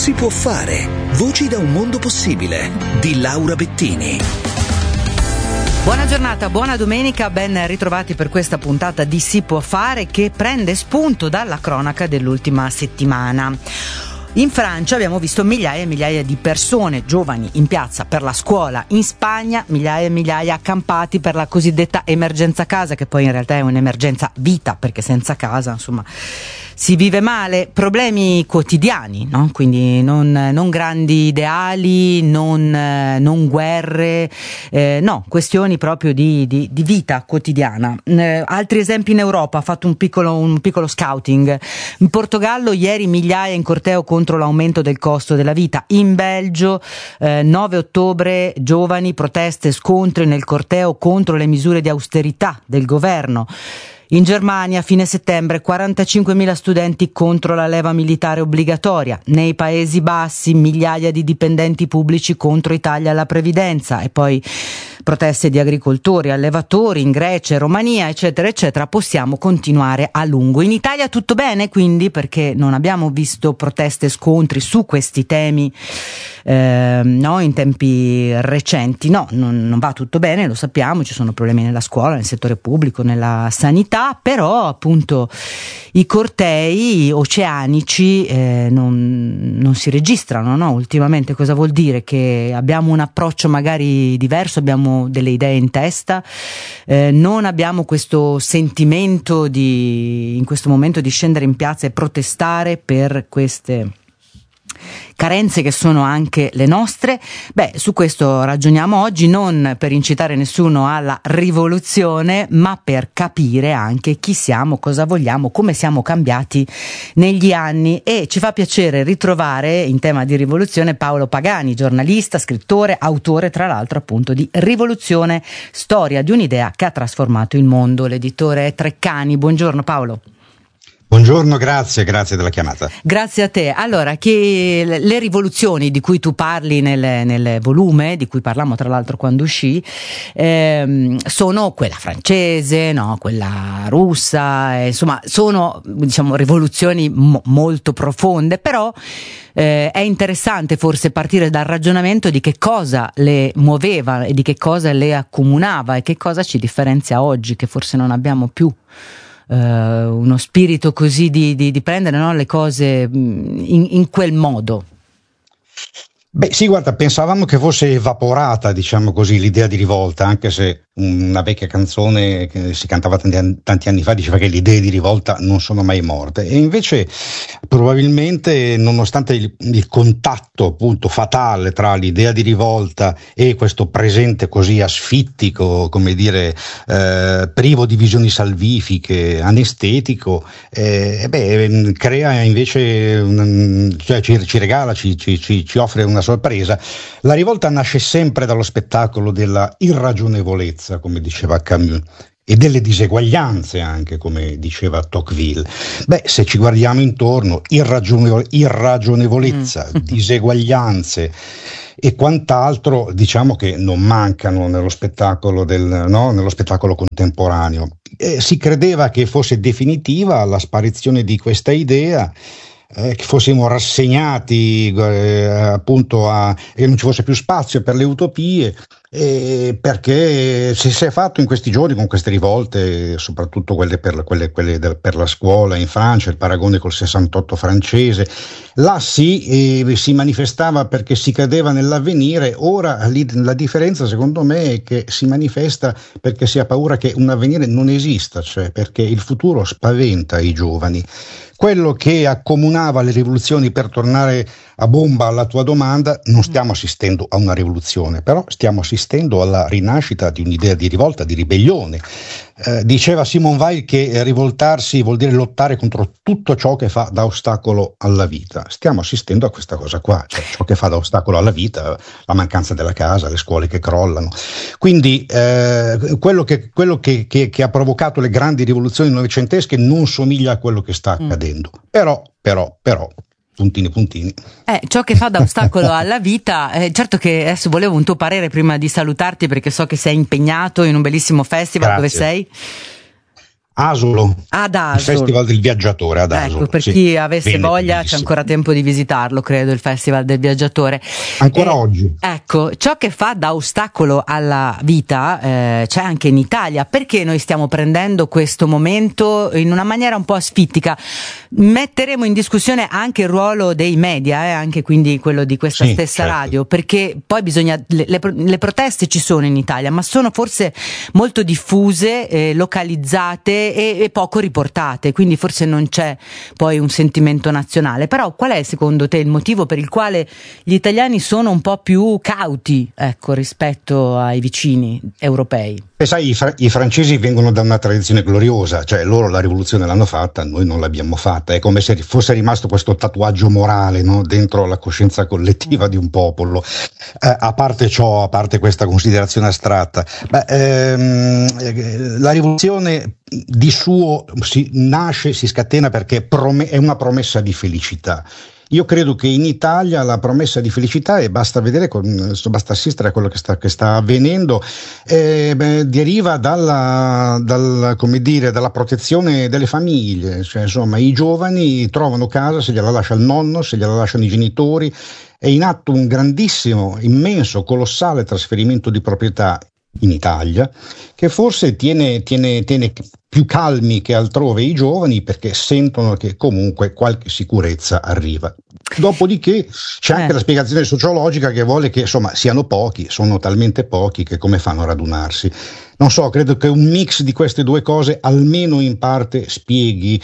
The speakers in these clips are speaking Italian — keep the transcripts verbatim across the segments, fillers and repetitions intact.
Si può fare. Voci da un mondo possibile di Laura Bettini. Buona giornata, buona domenica, ben ritrovati per questa puntata di Si può fare, che prende spunto dalla cronaca dell'ultima settimana. In Francia abbiamo visto migliaia e migliaia di persone, giovani, in piazza per la scuola. In Spagna migliaia e migliaia accampati per la cosiddetta emergenza casa, che poi in realtà è un'emergenza vita, perché senza casa, insomma, si vive male. Problemi quotidiani, no? Quindi non, non grandi ideali, non, non guerre, eh, no, questioni proprio di, di, di vita quotidiana. Eh, altri esempi in Europa, ha fatto un piccolo, un piccolo scouting. In Portogallo ieri migliaia in corteo contro l'aumento del costo della vita. In Belgio eh, nove ottobre, giovani, proteste, scontri nel corteo contro le misure di austerità del governo. In Germania, a fine settembre, quarantacinquemila studenti contro la leva militare obbligatoria. Nei Paesi Bassi, migliaia di dipendenti pubblici contro i tagli alla previdenza. E poi proteste di agricoltori, allevatori in Grecia, Romania, eccetera, eccetera. Possiamo continuare a lungo. In Italia tutto bene, quindi, perché non abbiamo visto proteste e scontri su questi temi eh, no, in tempi recenti. No, non, non va tutto bene, lo sappiamo, ci sono problemi nella scuola, nel settore pubblico, nella sanità, però appunto i cortei oceanici eh, non, non si registrano, no? Ultimamente cosa vuol dire? Che abbiamo un approccio magari diverso, abbiamo delle idee in testa, eh, non abbiamo questo sentimento di in questo momento di scendere in piazza e protestare per queste carenze che sono anche le nostre. Beh, su questo ragioniamo oggi, non per incitare nessuno alla rivoluzione, ma per capire anche chi siamo, cosa vogliamo, come siamo cambiati negli anni. E ci fa piacere ritrovare in tema di rivoluzione Paolo Pagani, giornalista, scrittore, autore tra l'altro appunto di Rivoluzione, storia di un'idea che ha trasformato il mondo. L'editore è Treccani. Buongiorno Paolo. Buongiorno, grazie, grazie della chiamata. Grazie a te. Allora, che le rivoluzioni di cui tu parli nel, nel volume, di cui parlammo tra l'altro quando uscì, ehm, sono quella francese, no, quella russa, eh, insomma, sono diciamo rivoluzioni mo- molto profonde, però eh, è interessante forse partire dal ragionamento di che cosa le muoveva e di che cosa le accomunava e che cosa ci differenzia oggi, che forse non abbiamo più. Uh, uno spirito così di, di, di prendere, no, le cose in, in quel modo. Beh sì, guarda, pensavamo che fosse evaporata, diciamo così, l'idea di rivolta, anche se una vecchia canzone che si cantava tanti, tanti anni fa diceva che le idee di rivolta non sono mai morte, e invece probabilmente, nonostante il, il contatto appunto fatale tra l'idea di rivolta e questo presente così asfittico, come dire, eh, privo di visioni salvifiche, anestetico, eh, beh, crea invece, un, cioè ci, ci regala, ci, ci, ci, ci offre una sorpresa. La rivolta nasce sempre dallo spettacolo della irragionevolezza, come diceva Camus, e delle diseguaglianze anche, come diceva Tocqueville. Beh, se ci guardiamo intorno, irragione- irragionevolezza, mm. diseguaglianze e quant'altro, diciamo che non mancano nello spettacolo del, no, nello spettacolo contemporaneo. Eh, si credeva che fosse definitiva la sparizione di questa idea, Eh, che fossimo rassegnati eh, appunto a che non ci fosse più spazio per le utopie, eh, perché si, si è fatto in questi giorni con queste rivolte, soprattutto quelle per, quelle, quelle del, per la scuola in Francia, il paragone col sessantotto francese, là sì, eh, si manifestava perché si credeva nell'avvenire. Ora lì, la differenza secondo me è che si manifesta perché si ha paura che un avvenire non esista, cioè perché il futuro spaventa i giovani. Quello che accomunava le rivoluzioni, per tornare a bomba alla tua domanda, non stiamo assistendo a una rivoluzione, però stiamo assistendo alla rinascita di un'idea di rivolta, di ribellione. Eh, diceva Simone Weil che rivoltarsi vuol dire lottare contro tutto ciò che fa da ostacolo alla vita. Stiamo assistendo a questa cosa qua, cioè ciò che fa da ostacolo alla vita, la mancanza della casa, le scuole che crollano. Quindi eh, quello, che, quello che, che, che ha provocato le grandi rivoluzioni novecentesche non somiglia a quello che sta accadendo. Mm. Però, però, però, puntini puntini. Eh, ciò che fa da ostacolo alla vita, eh, certo che adesso volevo un tuo parere prima di salutarti, perché so che sei impegnato in un bellissimo festival. Grazie. Dove sei? Asolo, ad il Asolo. Festival del Viaggiatore ad Asolo. Ecco, per sì. chi avesse Bene, voglia bellissimo. c'è ancora tempo di visitarlo, credo, il Festival del Viaggiatore. Ancora Eh, oggi. Ecco, ciò che fa da ostacolo alla vita eh, c'è anche in Italia. Perché noi stiamo prendendo questo momento in una maniera un po' asfittica? Metteremo in discussione anche il ruolo dei media, eh, anche quindi quello di questa Sì, stessa certo. radio, perché poi bisogna le, le, le proteste ci sono in Italia, ma sono forse molto diffuse, eh, localizzate e, e poco riportate, quindi forse non c'è poi un sentimento nazionale. Però qual è secondo te il motivo per il quale gli italiani sono un po' più cauti, ecco, rispetto ai vicini europei? E sai, i, fra- i francesi vengono da una tradizione gloriosa, cioè loro la rivoluzione l'hanno fatta, noi non l'abbiamo fatta, è come se fosse rimasto questo tatuaggio morale, no? Dentro la coscienza collettiva di un popolo. Eh, a parte ciò, a parte questa considerazione astratta, beh, ehm, la rivoluzione di suo si nasce, si scatena perché prom- è una promessa di felicità. Io credo che in Italia la promessa di felicità, e basta vedere, con, basta assistere a quello che sta, che sta avvenendo, eh, beh, deriva dalla, dal, come dire, dalla protezione delle famiglie. Cioè, insomma, i giovani trovano casa se gliela lascia il nonno, se gliela lasciano i genitori. È in atto un grandissimo, immenso, colossale trasferimento di proprietà in Italia, che forse tiene, tiene, tiene più calmi che altrove i giovani, perché sentono che comunque qualche sicurezza arriva. Dopodiché c'è anche Eh. la spiegazione sociologica che vuole che insomma siano pochi, sono talmente pochi che come fanno a radunarsi. Non so, credo che un mix di queste due cose almeno in parte spieghi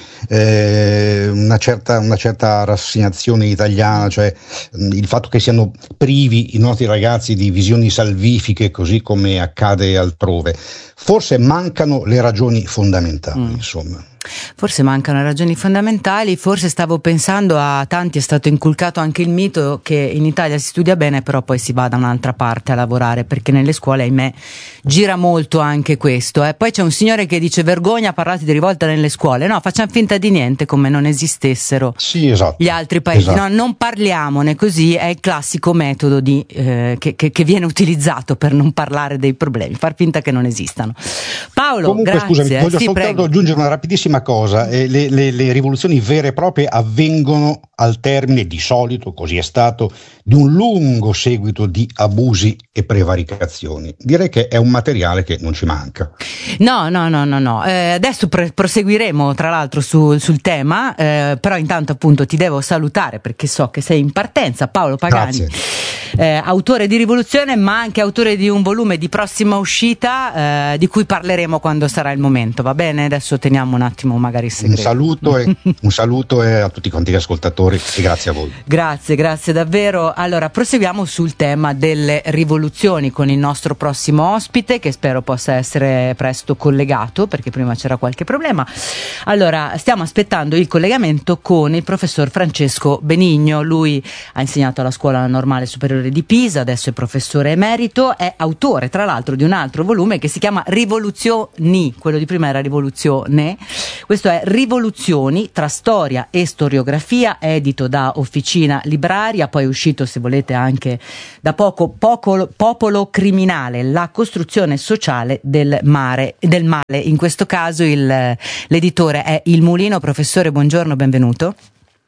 eh, una certa, una certa rassegnazione italiana, cioè mh, il fatto che siano privi i nostri ragazzi di visioni salvifiche, così come accade altrove. Forse mancano le ragioni fondamentali, Mm. insomma. Forse mancano ragioni fondamentali, forse stavo pensando a tanti, è stato inculcato anche il mito che in Italia si studia bene però poi si va da un'altra parte a lavorare, perché nelle scuole, ahimè, gira molto anche questo. Eh. Poi c'è un signore che dice vergogna, parlate di rivolta nelle scuole, no, facciamo finta di niente, come non esistessero Sì, esatto. gli altri paesi, Esatto. no, non parliamone, così è il classico metodo di, eh, che, che, che viene utilizzato per non parlare dei problemi, far finta che non esistano. Paolo, Comunque, grazie. scusami, eh. voglio Sì, soltanto prego. aggiungere una rapidissima cosa. Eh, le, le, le rivoluzioni vere e proprie avvengono al termine, di solito, così è stato, di un lungo seguito di abusi e prevaricazioni. Direi che è un materiale che non ci manca. No, no, no, no, no. Eh, adesso pre- proseguiremo tra l'altro su, sul tema, eh, però intanto appunto ti devo salutare perché so che sei in partenza. Paolo Pagani, eh, autore di Rivoluzione, ma anche autore di un volume di prossima uscita, eh, di cui parleremo quando sarà il momento, va bene? Adesso teniamo un attimo magari il segreto. Un saluto, e, un saluto e a tutti quanti gli ascoltatori e grazie a voi. Grazie, grazie davvero. Allora, proseguiamo sul tema delle rivoluzioni con il nostro prossimo ospite, che spero possa essere presto collegato, perché prima c'era qualche problema. Allora, stiamo aspettando il collegamento con il professor Francesco Benigno. Lui ha insegnato alla Scuola Normale Superiore di Pisa, adesso è professore emerito, è autore tra l'altro di un altro volume che si chiama Rivoluzioni, quello di prima era Rivoluzione, questo è Rivoluzioni tra storia e storiografia, edito da Officina Libraria, poi è uscito, se volete, anche da poco Popolo, Popolo Criminale, la costruzione sociale del mare, del male. In questo caso il, l'editore è Il Mulino. Professore, buongiorno, benvenuto.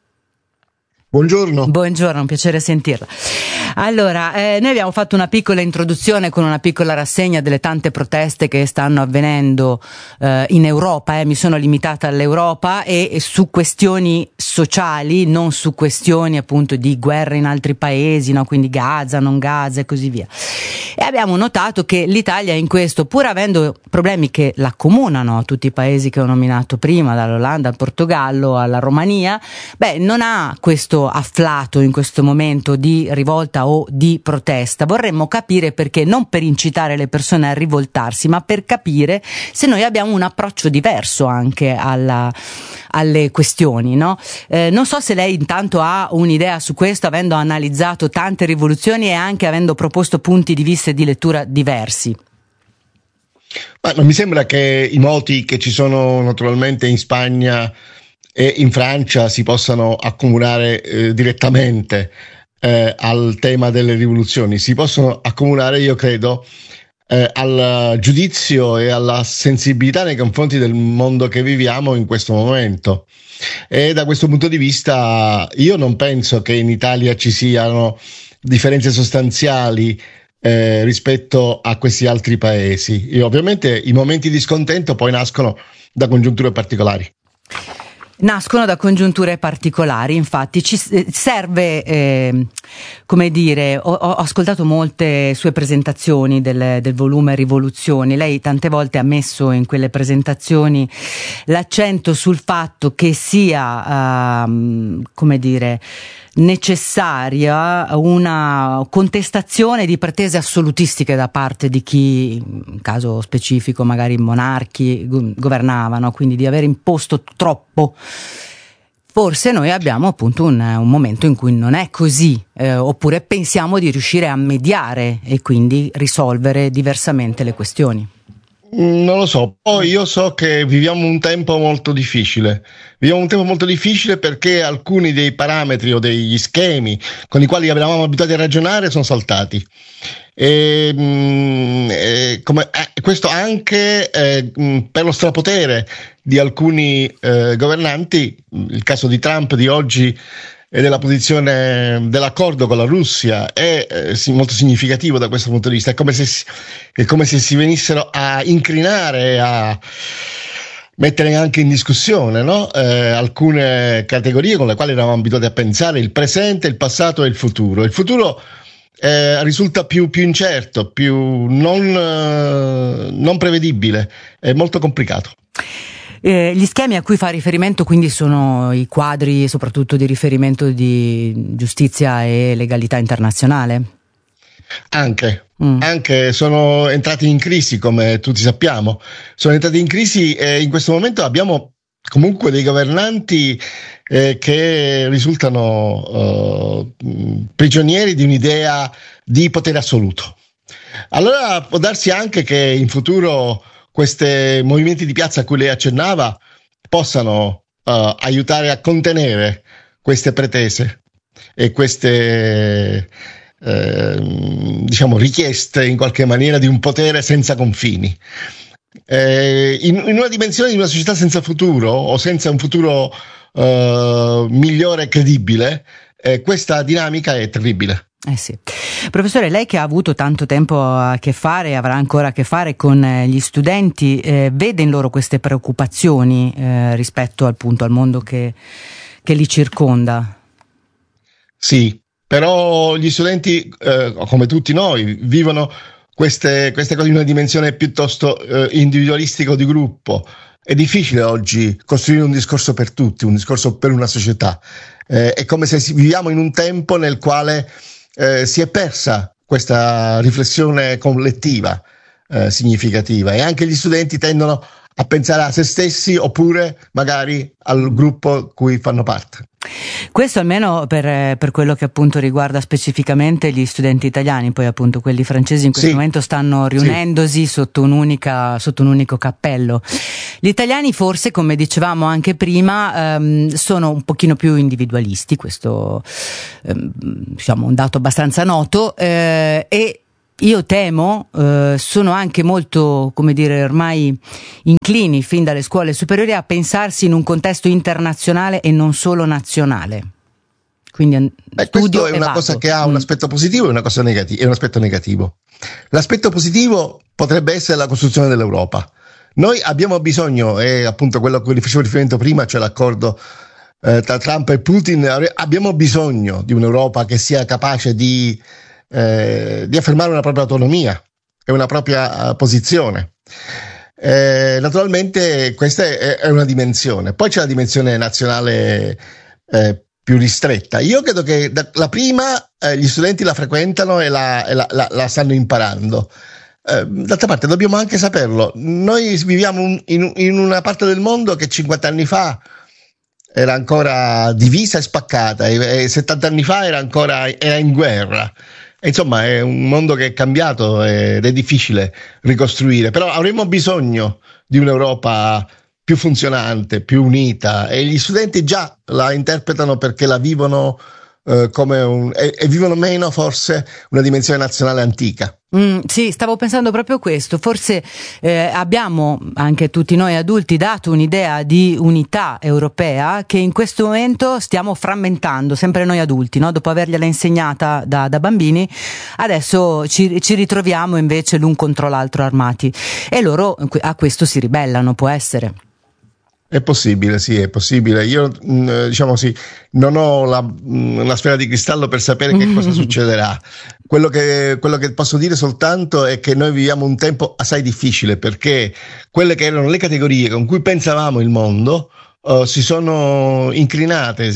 Buongiorno. Buongiorno, un piacere sentirla. Allora, eh, noi abbiamo fatto una piccola introduzione con una piccola rassegna delle tante proteste che stanno avvenendo eh, in Europa, eh. Mi sono limitata all'Europa e, e su questioni sociali, non su questioni appunto di guerre in altri paesi, no? Quindi Gaza, non Gaza e così via. E abbiamo notato che l'Italia in questo, pur avendo problemi che l'accomunano a tutti i paesi che ho nominato prima, dall'Olanda al Portogallo alla Romania, beh, non ha questo afflato in questo momento di rivolta o di protesta. Vorremmo capire perché, non per incitare le persone a rivoltarsi, ma per capire se noi abbiamo un approccio diverso anche alla, alle questioni, no? Eh, non so se lei intanto ha un'idea su questo, avendo analizzato tante rivoluzioni e anche avendo proposto punti di vista e di lettura diversi. Ma non mi sembra che i moti che ci sono naturalmente in Spagna e in Francia si possano accomunare eh, direttamente eh, al tema delle rivoluzioni. Si possono accomunare, io credo, eh, al giudizio e alla sensibilità nei confronti del mondo che viviamo in questo momento. E da questo punto di vista io non penso che in Italia ci siano differenze sostanziali eh, rispetto a questi altri paesi. E ovviamente i momenti di scontento poi nascono da congiunture particolari. Nascono da congiunture particolari, infatti ci serve, eh, come dire, ho, ho ascoltato molte sue presentazioni del, del volume Rivoluzioni. Lei tante volte ha messo in quelle presentazioni l'accento sul fatto che sia, uh, come dire, necessaria una contestazione di pretese assolutistiche da parte di chi, in caso specifico magari monarchi, governavano, quindi di aver imposto troppo. Forse noi abbiamo appunto un, un momento in cui non è così, eh, oppure pensiamo di riuscire a mediare e quindi risolvere diversamente le questioni. Non lo so, poi io so che viviamo un tempo molto difficile, viviamo un tempo molto difficile perché alcuni dei parametri o degli schemi con i quali eravamo abituati a ragionare sono saltati. E, mh, e come, eh, questo anche eh, mh, per lo strapotere di alcuni eh, governanti, il caso di Trump di oggi e della posizione dell'accordo con la Russia è eh, molto significativo da questo punto di vista. È come se si, è come se si venissero a incrinare, a mettere anche in discussione, no? eh, alcune categorie con le quali eravamo abituati a pensare, il presente, il passato e il futuro. Il futuro eh, risulta più, più incerto, più non, eh, non prevedibile, è molto complicato. Eh, gli schemi a cui fa riferimento quindi sono i quadri soprattutto di riferimento di giustizia e legalità internazionale? Anche, mm. anche sono entrati in crisi, come tutti sappiamo, sono entrati in crisi e in questo momento abbiamo comunque dei governanti eh, che risultano eh, prigionieri di un'idea di potere assoluto. Allora può darsi anche che in futuro questi movimenti di piazza a cui lei accennava possano uh, aiutare a contenere queste pretese e queste eh, diciamo richieste in qualche maniera di un potere senza confini. Eh, in, in una dimensione di una società senza futuro o senza un futuro uh, migliore e credibile, eh, questa dinamica è terribile. Eh sì. Professore, lei che ha avuto tanto tempo a che fare e avrà ancora a che fare con gli studenti, eh, vede in loro queste preoccupazioni eh, rispetto appunto al mondo che, che li circonda? Sì, però gli studenti, eh, come tutti noi, vivono queste, queste cose in una dimensione piuttosto eh, individualistica o di gruppo. È difficile oggi costruire un discorso per tutti, un discorso per una società. Eh, è come se viviamo in un tempo nel quale Eh, si è persa questa riflessione collettiva eh, significativa e anche gli studenti tendono a pensare a se stessi oppure magari al gruppo cui fanno parte. Questo almeno per, per quello che appunto riguarda specificamente gli studenti italiani, poi appunto quelli francesi in questo sì. momento stanno riunendosi sì. sotto un'unica, sotto un unico cappello. Gli italiani forse, come dicevamo anche prima, ehm, sono un pochino più individualisti, questo ehm, diciamo un dato abbastanza noto, eh, e io temo, eh, sono anche molto, come dire, ormai inclini fin dalle scuole superiori a pensarsi in un contesto internazionale e non solo nazionale. Quindi Beh, questo è una vado. cosa che ha un aspetto positivo e una cosa negati- e un aspetto negativo. L'aspetto positivo potrebbe essere la costruzione dell'Europa. Noi abbiamo bisogno, e appunto quello a cui facevo riferimento prima, cioè l'accordo eh, tra Trump e Putin, abbiamo bisogno di un'Europa che sia capace di Eh, di affermare una propria autonomia e una propria uh, posizione. Eh, naturalmente questa è, è una dimensione. Poi c'è la dimensione nazionale eh, più ristretta. Io credo che da, la prima eh, gli studenti la frequentano e la, e la, la, la stanno imparando. Eh, d'altra parte dobbiamo anche saperlo. Noi viviamo un, in, in una parte del mondo che cinquanta anni fa era ancora divisa e spaccata e, e settanta anni fa era ancora era in guerra. Insomma, è un mondo che è cambiato ed è difficile ricostruire, però avremo bisogno di un'Europa più funzionante, più unita, e gli studenti già la interpretano perché la vivono eh, come un e, e vivono meno forse una dimensione nazionale antica. Mm, sì, stavo pensando proprio questo, forse eh, abbiamo anche tutti noi adulti dato un'idea di unità europea che in questo momento stiamo frammentando, sempre noi adulti, no? Dopo avergliela insegnata da, da bambini, adesso ci, ci ritroviamo invece l'un contro l'altro armati e loro a questo si ribellano, può essere. È possibile, sì, è possibile. Io, diciamo sì, non ho la, la sfera di cristallo per sapere che cosa succederà. Quello che, quello che posso dire soltanto è che noi viviamo un tempo assai difficile, perché quelle che erano le categorie con cui pensavamo il mondo uh, si sono inclinate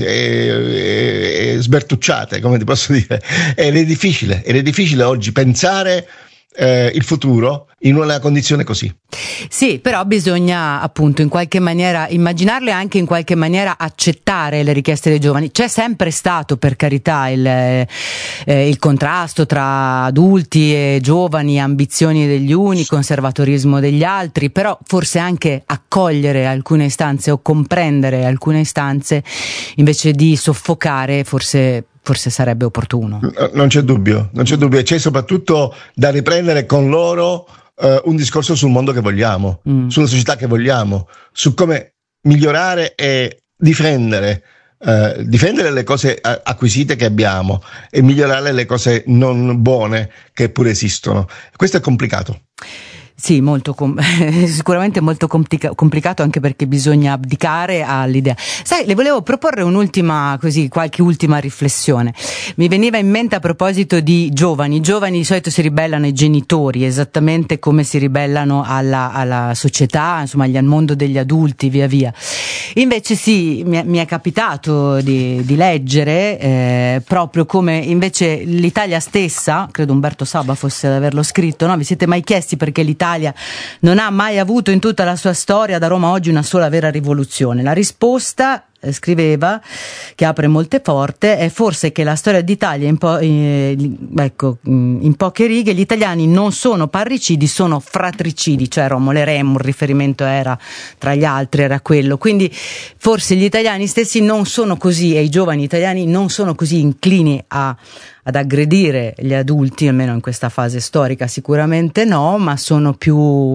e, e sbertucciate, come ti posso dire. Ed è difficile, ed è difficile oggi pensare Eh, il futuro in una condizione così. Sì, però bisogna appunto in qualche maniera immaginarle e anche in qualche maniera accettare le richieste dei giovani. C'è sempre stato, per carità, il, eh, il contrasto tra adulti e giovani, ambizioni degli uni, conservatorismo degli altri, però forse anche accogliere alcune istanze o comprendere alcune istanze invece di soffocare forse Forse sarebbe opportuno. Non c'è dubbio, non c'è dubbio. C'è soprattutto da riprendere con loro uh, un discorso sul mondo che vogliamo, mm. sulla società che vogliamo, su come migliorare e difendere, uh, difendere le cose acquisite che abbiamo e migliorare le cose non buone che pure esistono. Questo è complicato. Sì, molto com- sicuramente molto complica- complicato anche perché bisogna abdicare all'idea. Sai, le volevo proporre un'ultima, così, qualche ultima riflessione. Mi veniva in mente a proposito di giovani. I giovani di solito si ribellano ai genitori, esattamente come si ribellano alla, alla società, insomma, al mondo degli adulti, via via. Invece sì, mi è, mi è capitato di, di leggere eh, proprio come invece l'Italia stessa, credo Umberto Saba fosse ad averlo scritto, no? Vi siete mai chiesti perché l'Italia non ha mai avuto in tutta la sua storia da Roma oggi una sola vera rivoluzione? La risposta, eh, scriveva, che apre molte porte, è forse che la storia d'Italia in, po- eh, ecco, in poche righe: gli italiani non sono parricidi, sono fratricidi, cioè Romolo Remo, il riferimento era tra gli altri, era quello. Quindi forse gli italiani stessi non sono così, e i giovani italiani non sono così inclini a ad aggredire gli adulti, almeno in questa fase storica sicuramente no, ma sono più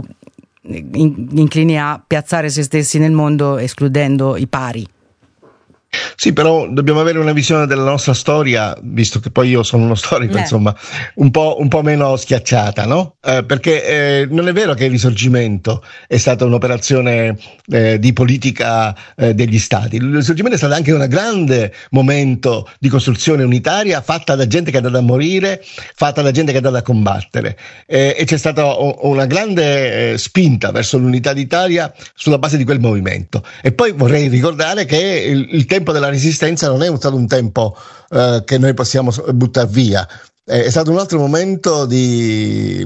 in, inclini a piazzare se stessi nel mondo escludendo i pari. Sì, però dobbiamo avere una visione della nostra storia, visto che poi io sono uno storico, eh. insomma, un po', un po' meno schiacciata, no? Eh, perché eh, non è vero che il Risorgimento è stata un'operazione eh, di politica eh, degli stati. Il Risorgimento è stato anche un grande momento di costruzione unitaria, fatta da gente che è andata a morire, fatta da gente che è andata a combattere. Eh, e c'è stata o, una grande eh, spinta verso l'unità d'Italia sulla base di quel movimento. E poi vorrei ricordare che il, il tempo della Resistenza non è stato un tempo eh, che noi possiamo buttare via. È stato un altro momento di,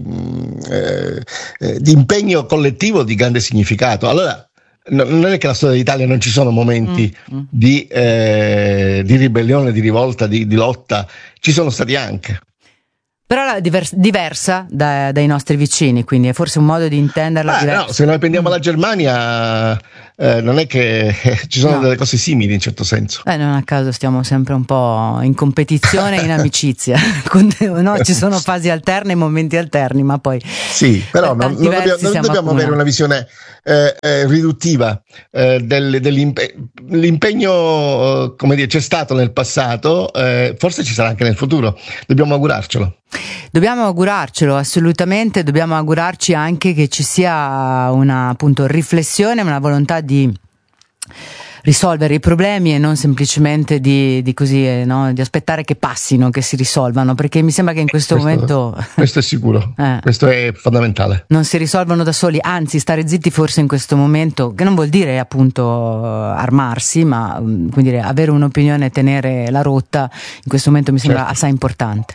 eh, di impegno collettivo di grande significato. Allora, non è che la storia d'Italia non ci sono momenti mm, mm. Di, eh, di ribellione, di rivolta, di, di lotta, ci sono stati anche. Però divers- diversa da, dai nostri vicini, quindi è forse un modo di intenderla ah, diversa. No, se noi prendiamo mm. la Germania, eh, non è che eh, ci sono no. delle cose simili in certo senso. Eh, non a caso stiamo sempre un po' in competizione e in amicizia. No, ci sono fasi alterne e momenti alterni, ma poi sì, però non, non dobbiamo, non dobbiamo avere una visione eh, eh, riduttiva eh, del, dell'impegno. L'impegno, come dire, c'è stato nel passato, eh, forse ci sarà anche nel futuro. Dobbiamo augurarcelo. Dobbiamo augurarcelo, assolutamente. Dobbiamo augurarci anche che ci sia una, appunto, riflessione, una volontà di risolvere i problemi e non semplicemente di, di così, eh, no? Di aspettare che passino, che si risolvano, perché mi sembra che in questo, questo momento questo è sicuro, eh, questo è fondamentale, non si risolvono da soli, anzi stare zitti forse in questo momento, che non vuol dire appunto armarsi, ma quindi dire, avere un'opinione e tenere la rotta in questo momento mi sembra certo. assai importante.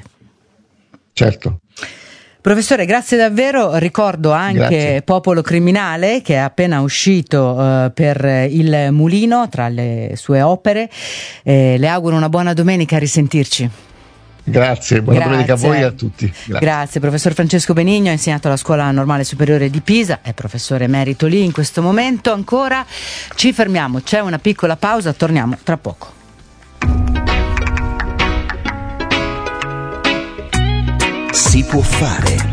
Certo. Professore, grazie davvero. Ricordo anche grazie. Popolo Criminale, che è appena uscito uh, per Il Mulino tra le sue opere. Eh, le auguro una buona domenica, a risentirci. Grazie, buona grazie. domenica a voi e a tutti. Grazie. Grazie. Professor Francesco Benigno ha insegnato alla Scuola Normale Superiore di Pisa, è professore emerito lì in questo momento. Ancora ci fermiamo, c'è una piccola pausa, torniamo tra poco. Si può fare.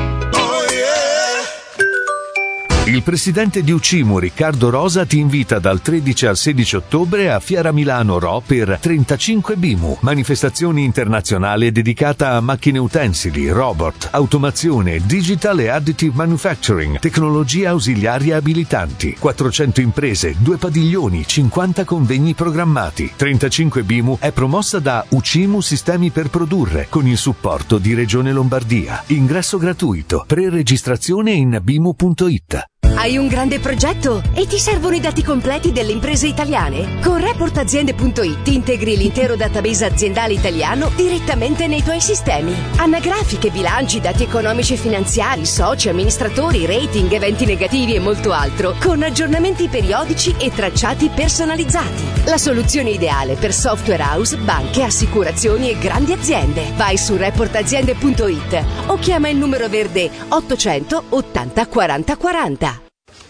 Il presidente di Ucimu, Riccardo Rosa, ti invita dal tredici al sedici ottobre a Fiera Milano Ro per trentacinque BIMU, manifestazione internazionale dedicata a macchine utensili, robot, automazione, digital e additive manufacturing, tecnologie ausiliarie abilitanti, quattrocento imprese, due padiglioni, cinquanta convegni programmati. trentacinque BIMU è promossa da Ucimu Sistemi per Produrre con il supporto di Regione Lombardia. Ingresso gratuito, pre-registrazione in bimu punto it. Hai un grande progetto e ti servono i dati completi delle imprese italiane? Con report aziende punto it integri l'intero database aziendale italiano direttamente nei tuoi sistemi. Anagrafiche, bilanci, dati economici e finanziari, soci, amministratori, rating, eventi negativi e molto altro, con aggiornamenti periodici e tracciati personalizzati. La soluzione ideale per software house, banche, assicurazioni e grandi aziende. Vai su report aziende punto it o chiama il numero verde ottocento ottanta quaranta quaranta.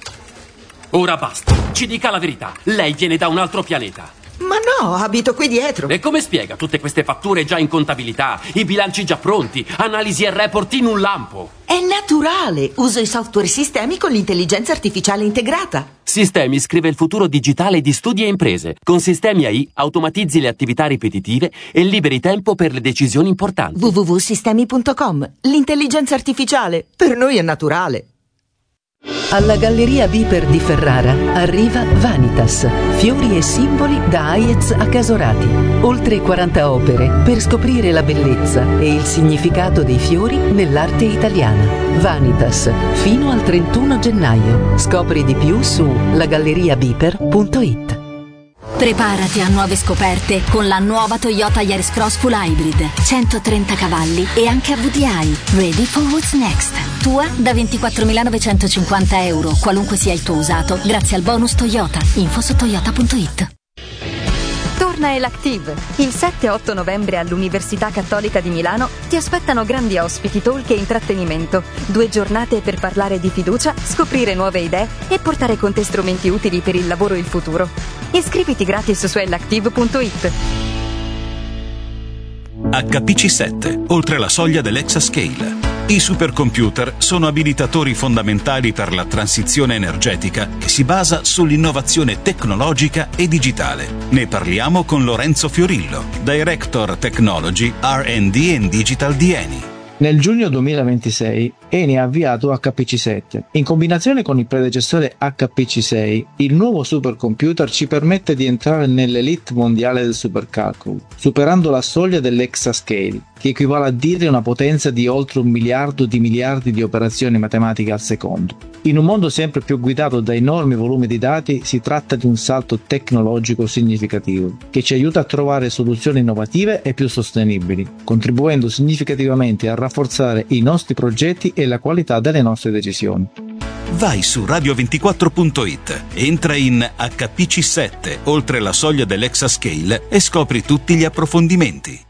Ora basta, ci dica la verità. Lei viene da un altro pianeta. Ma no, abito qui dietro. E come spiega tutte queste fatture già in contabilità, i bilanci già pronti, analisi e report in un lampo? È naturale, uso i software sistemi con l'intelligenza artificiale integrata. Sistemi scrive il futuro digitale di studi e imprese. Con Sistemi A I automatizzi le attività ripetitive e liberi tempo per le decisioni importanti. w w w punto sistemi punto com. L'intelligenza artificiale per noi è naturale. Alla Galleria Biper di Ferrara arriva Vanitas, fiori e simboli da Hayez a Casorati. Oltre quaranta opere per scoprire la bellezza e il significato dei fiori nell'arte italiana. Vanitas, fino al trentuno gennaio. Scopri di più su la galleria biper punto it. Preparati a nuove scoperte con la nuova Toyota Yaris Cross Full Hybrid, centotrenta cavalli e anche a V D I. Ready for what's next? Tua da ventiquattromilanovecentocinquanta euro, qualunque sia il tuo usato, grazie al bonus Toyota. Info su toyota punto it. Torna Elactive. Il sette e otto novembre all'Università Cattolica di Milano ti aspettano grandi ospiti, talk e intrattenimento. Due giornate per parlare di fiducia, scoprire nuove idee e portare con te strumenti utili per il lavoro e il futuro. Iscriviti gratis su elactive punto it. H P C sette, oltre la soglia dell'Exascale. I supercomputer sono abilitatori fondamentali per la transizione energetica che si basa sull'innovazione tecnologica e digitale. Ne parliamo con Lorenzo Fiorillo, Director Technology, R and D and Digital di Eni. Nel giugno duemilaventisei Eni ha avviato H P C sette. In combinazione con il predecessore H P C sei, il nuovo supercomputer ci permette di entrare nell'elite mondiale del supercalcolo, superando la soglia dell'Exascale, che equivale a dire una potenza di oltre un miliardo di miliardi di operazioni matematiche al secondo. In un mondo sempre più guidato da enormi volumi di dati, si tratta di un salto tecnologico significativo, che ci aiuta a trovare soluzioni innovative e più sostenibili, contribuendo significativamente a rafforzare i nostri progetti e la qualità delle nostre decisioni. Vai su radio ventiquattro punto it, entra in H P C sette, oltre la soglia dell'Exascale e scopri tutti gli approfondimenti.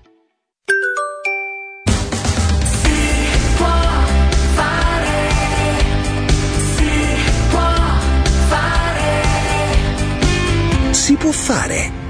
Si può fare.